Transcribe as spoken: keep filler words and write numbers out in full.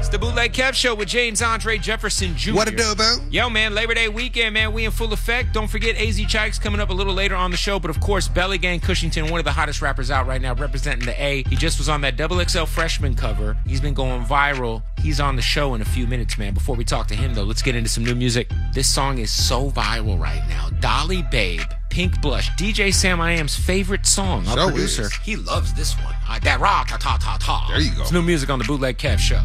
It's the Bootleg Kev Show with James Andre Jefferson Junior What a do, boo? Yo, man, Labor Day weekend, man. We in full effect. Don't forget A Z Chikes coming up a little later on the show. But, of course, Belly Gang Cushington, one of the hottest rappers out right now, representing the A. He just was on that Double X L freshman cover. He's been going viral. He's on the show in a few minutes, man. Before we talk to him, though, let's get into some new music. This song is so viral right now. Dolly Babe, Pink Blush, D J Sam I Am's favorite song, our So producer. is. He loves this one. Uh, that rock, ta ta ta ta. There you go. It's new music on the Bootleg Kev Show.